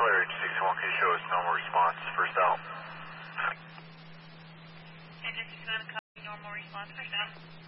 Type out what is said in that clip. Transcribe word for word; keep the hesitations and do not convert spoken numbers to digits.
Tyler, H sixty-one, can you show us normal response, first out? H sixty-one, copy normal response, first out.